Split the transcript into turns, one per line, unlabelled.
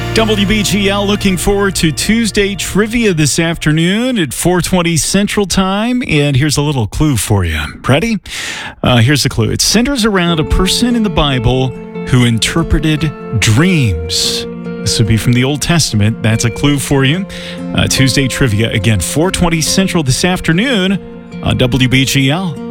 WBGL looking forward to Tuesday trivia this afternoon at 4:20 Central Time. And here's a little clue for you. Ready? Here's the clue. It centers around a person in the Bible who interpreted dreams. This would be from the Old Testament. That's a clue for you. Tuesday trivia, again, 4:20 Central this afternoon on WBGL.